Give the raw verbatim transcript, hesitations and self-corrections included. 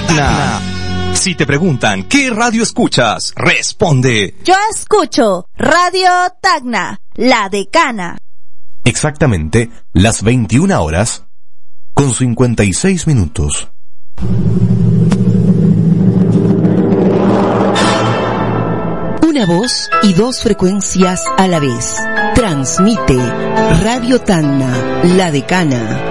Tacna. Si te preguntan ¿qué radio escuchas? Responde: yo escucho Radio Tacna, La Decana. Exactamente las veintiuna horas con cincuenta y seis minutos. Una voz y dos frecuencias a la vez. Transmite Radio Tacna, La Decana.